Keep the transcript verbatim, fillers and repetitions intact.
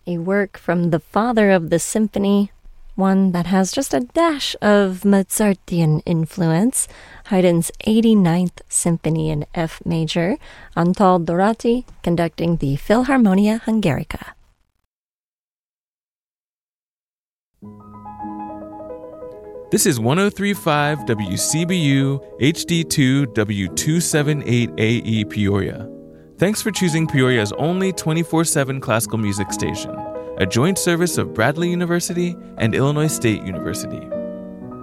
a work from the father of the symphony, one that has just a dash of Mozartian influence, Haydn's eighty-ninth Symphony in F major, Antal Dorati conducting the Philharmonia Hungarica. This is one oh three point five W C B U H D two W two seventy-eight A E Peoria. Thanks for choosing Peoria's only twenty-four seven classical music station, a joint service of Bradley University and Illinois State University.